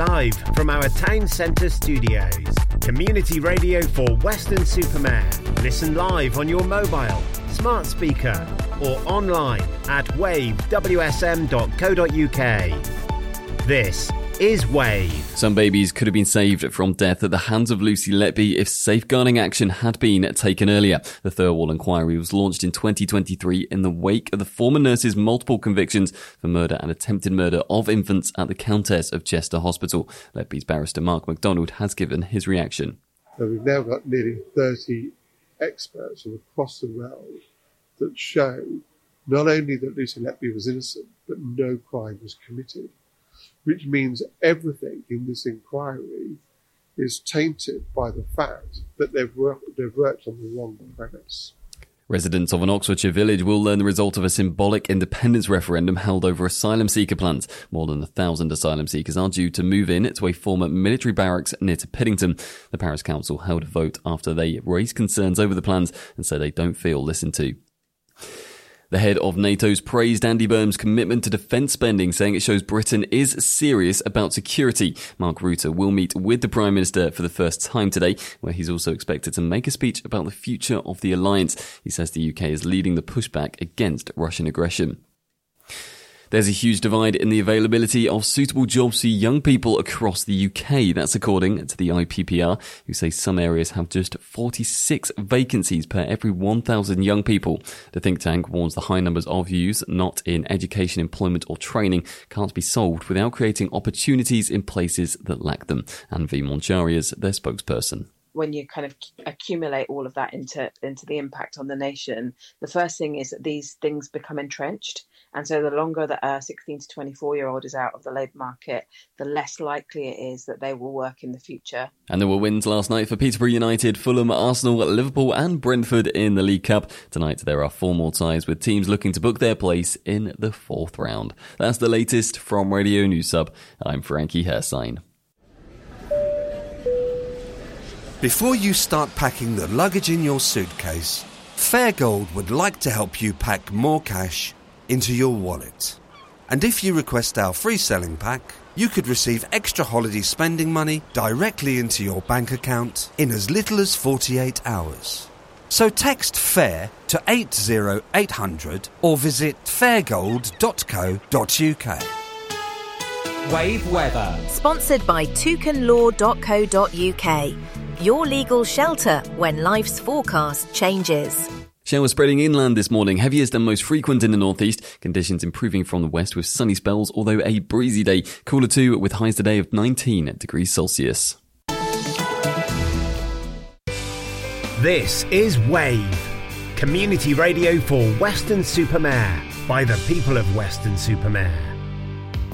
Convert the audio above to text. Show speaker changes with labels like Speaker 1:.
Speaker 1: Live from our town centre studios. Community radio for Weston-super-Mare. Listen live on your mobile, smart speaker or online at wavewsm.co.uk. This is Wave.
Speaker 2: Some babies could have been saved from death at the hands of Lucy Letby if safeguarding action had been taken earlier. The Thirlwall inquiry was launched in 2023 in the wake of the former nurse's multiple convictions for murder and attempted murder of infants at the Countess of Chester Hospital. Letby's barrister Mark MacDonald has given his reaction.
Speaker 3: So we've now got nearly 30 experts from across the world that show not only that Lucy Letby was innocent, but no crime was committed, which means everything in this inquiry is tainted by the fact that they've worked on the wrong premise.
Speaker 2: Residents of an Oxfordshire village will learn the result of a symbolic independence referendum held over asylum seeker plans. More than 1,000 asylum seekers are due to move in to a former military barracks near to Piddington. The parish council held a vote after they raised concerns over the plans and said they don't feel listened to. The head of NATO's praised Andy Burnham's commitment to defence spending, saying it shows Britain is serious about security. Mark Rutte will meet with the Prime Minister for the first time today, where he's also expected to make a speech about the future of the alliance. He says the UK is leading the pushback against Russian aggression. There's a huge divide in the availability of suitable jobs for young people across the UK. That's according to the IPPR, who say some areas have just 46 vacancies per every 1,000 young people. The think tank warns the high numbers of youths not in education, employment or training can't be solved without creating opportunities in places that lack them. Anne V. Monchari is their spokesperson.
Speaker 4: When you kind of accumulate all of that into the impact on the nation, the first thing is that these things become entrenched. And so the longer that a 16 to 24-year-old is out of the labour market, the less likely it is that they will work in the future. And
Speaker 2: there were wins last night for Peterborough United, Fulham, Arsenal, Liverpool and Brentford in the League Cup. Tonight there are 4 more ties with teams looking to book their place in the 4th round. That's the latest from Radio News Sub. I'm Frankie Hersign.
Speaker 5: Before you start packing the luggage in your suitcase, Fairgold would like to help you pack more cash into your wallet. And if you request our free selling pack, you could receive extra holiday spending money directly into your bank account in as little as 48 hours. So text FAIR to 80800 or visit fairgold.co.uk.
Speaker 6: Wave weather.
Speaker 7: Sponsored by toucanlaw.co.uk. Your legal shelter when life's forecast changes.
Speaker 2: Showers spreading inland this morning, heaviest and most frequent in the northeast. Conditions improving from the west with sunny spells, although a breezy day. Cooler too, with highs today of 19 degrees Celsius.
Speaker 1: This is Wave. Community radio for Weston-super-Mare by the people of Weston-super-Mare.